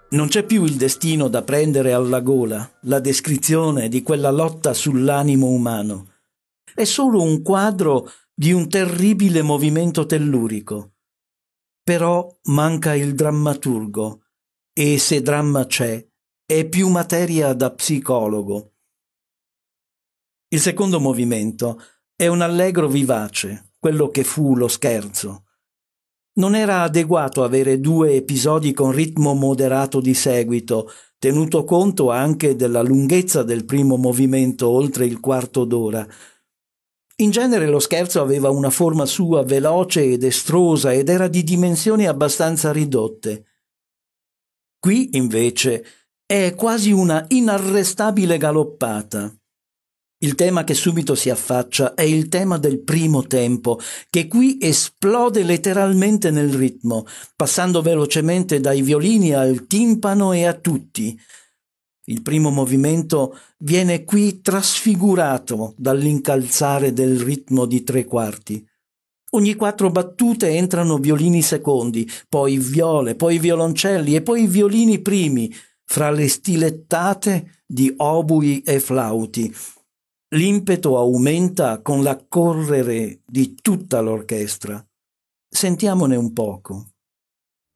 Non c'è più il destino da prendere alla gola, la descrizione di quella lotta sull'animo umano. È solo un quadro di un terribile movimento tellurico. Però manca il drammaturgo, e se dramma c'è, è più materia da psicologo. Il secondo movimento è un allegro vivace, quello che fu lo scherzo. Non era adeguato avere due episodi con ritmo moderato di seguito, tenuto conto anche della lunghezza del primo movimento oltre il quarto d'ora. In genere lo scherzo aveva una forma sua veloce ed estrosa ed era di dimensioni abbastanza ridotte. Qui, invece, è quasi una inarrestabile galoppata. Il tema che subito si affaccia è il tema del primo tempo, che qui esplode letteralmente nel ritmo, passando velocemente dai violini al timpano e a tutti. Il primo movimento viene qui trasfigurato dall'incalzare del ritmo di tre quarti. Ogni 4 battute entrano violini secondi, poi viole, poi violoncelli e poi violini primi, fra le stilettate di obui e flauti. L'impeto aumenta con l'accorrere di tutta l'orchestra. Sentiamone un poco.